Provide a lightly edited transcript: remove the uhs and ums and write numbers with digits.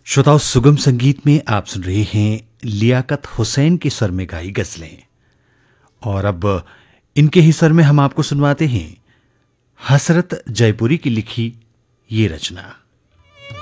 श्रोताओं, सुगम संगीत में आप सुन रहे हैं लियाकत हुसैन के स्वर में गाई गजलें। और अब इनके ही स्वर में हम आपको सुनवाते हैं हसरत जयपुरी की लिखी ये रचना।